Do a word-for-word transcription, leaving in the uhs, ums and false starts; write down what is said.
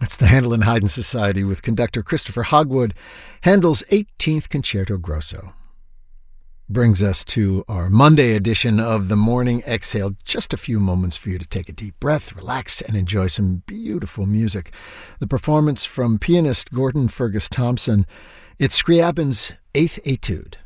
That's the Handel and Haydn Society with conductor Christopher Hogwood, Handel's eighteenth Concerto Grosso. Brings us to our Monday edition of The Morning Exhale. Just a few moments for you to take a deep breath, relax, and enjoy some beautiful music. The performance from pianist Gordon Fergus Thompson. It's Scriabin's Eighth Etude.